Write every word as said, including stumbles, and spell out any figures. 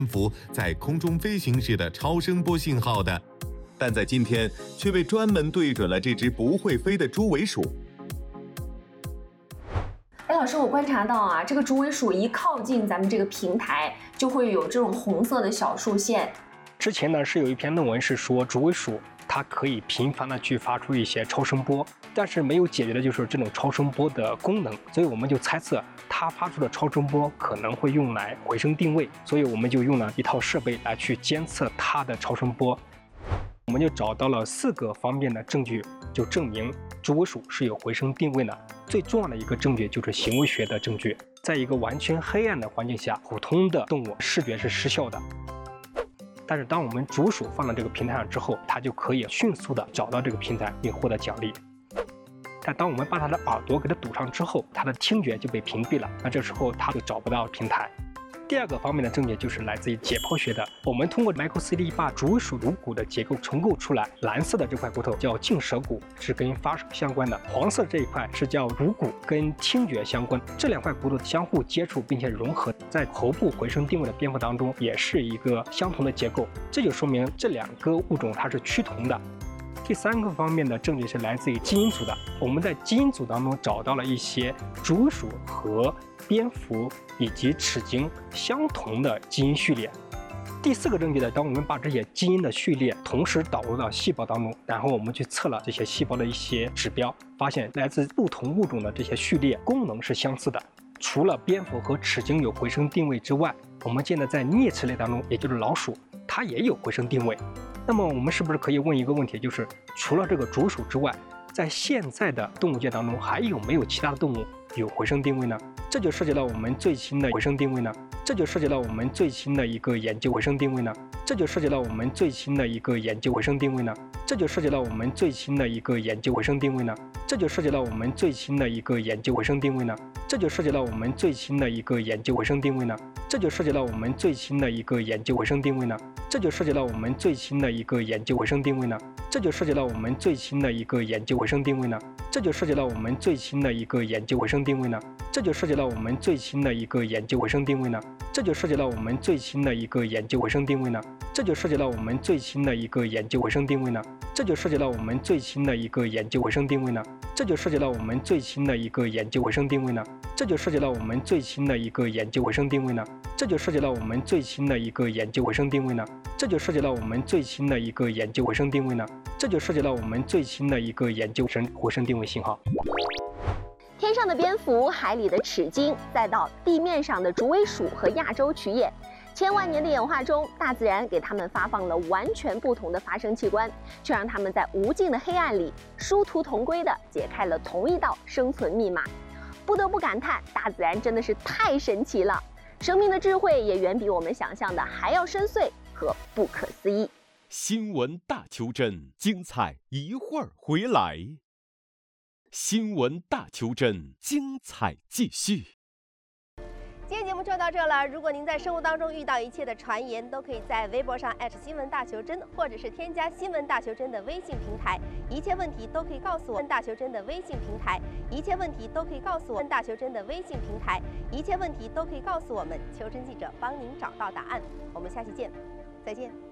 蝠在空中飞行时的超声波信号的，但在今天却被专门对准了这只不会飞的猪尾鼠。 哎，老师，我观察到啊，这个竹尾鼠一靠近咱们这个平台，就会有这种红色的小竖线。 之前呢是有一篇论文是说竹尾鼠它可以频繁的去发出一些超声波，但是没有解决的就是这种超声波的功能，所以我们就猜测它发出的超声波可能会用来回声定位，所以我们就用了一套设备来去监测它的超声波。我们就找到了四个方面的证据，就证明竹尾鼠是有回声定位的。最重要的一个证据就是行为学的证据，在一个完全黑暗的环境下，普通的动物视觉是失效的。但是当我们竹鼠放到这个平台上之后，它就可以迅速的找到这个平台并获得奖励。但当我们把它的耳朵给它堵上之后，它的听觉就被屏蔽了，那这时候它就找不到平台。第二个方面的证据就是来自于解剖学的，我们通过 micro C T 把竹尾鼠颅骨的结构重构出来，蓝色的这块骨头叫颈舌骨，是跟发声相关的；黄色这一块是叫颅骨，跟听觉相关。这两块骨头相互接触并且融合，在喉部回声定位的蝙蝠当中也是一个相同的结构，这就说明这两个物种它是趋同的。第三个方面的证据是来自于基因组的，我们在基因组当中找到了一些竹尾鼠和蝙蝠以及齿鲸相同的基因序列。第四个证据呢，当我们把这些基因的序列同时导入到细胞当中，然后我们去测了这些细胞的一些指标，发现来自不同物种的这些序列功能是相似的。除了蝙蝠和齿鲸有回声定位之外，我们见到在啮齿类当中，也就是老鼠，它也有回声定位。那么我们是不是可以问一个问题，就是除了这个竹鼠之外，在现在的动物界当中还有没有其他的动物有回声定位呢？这就涉及到我们最新的回声定位呢？这就涉及到我们最新的一个研究回声定位呢？这就涉及到我们最新的一个研究回声定位呢？这就涉及到我们最新的一个研究回声定位呢？这就涉及到我们最新的一个研究回声定位呢？这就涉及到我们最新的一个研究回声定位呢？这就涉及到我们最新的一个研究回声定位呢？这就涉及到我们最新的一个研究回声定位呢？这就涉及到我们最新的一个研究回声定位呢？这就涉及到我们最新的一个研究回声定位呢？这就涉及到我们最新的一个研究回声定位呢？这就涉及到我们最新的一个研究回声定位呢？这就涉及到我们最新的一个研究回声定位呢？这就涉及到我们最新的一个研究回声定位呢？这就涉及到我们最新的一个研究回声定位呢？这就涉及到我们最新的一个研究回声定位呢？这就涉及到我们最新的一个研究回声定位呢？这就涉及到我们最新的一个研究回声定位呢？这就涉及到我们最新的一个研究声回声定位信号。 天上的蝙蝠，海里的齿鲸，再到地面上的竹尾鼠和亚洲曲眼，千万年的演化中，大自然给它们发放了完全不同的发声器官，却让它们在无尽的黑暗里殊途同归地解开了同一道生存密码。不得不感叹，大自然真的是太神奇了，生命的智慧也远比我们想象的还要深邃和不可思议。 新闻大求真，精彩一会儿回来。新闻大求真，精彩继续。 今天节目就到这了。如果您在生活当中遇到一切的传言，都可以在微博上新闻大求真，或者是添加新闻大求真的微信平台，一切问题都可以告诉我。大求真的微信平台，一切问题都可以告诉我。大求真的微信平台，一切问题都可以告诉我们，求真记者帮您找到答案。我们下期见，再见。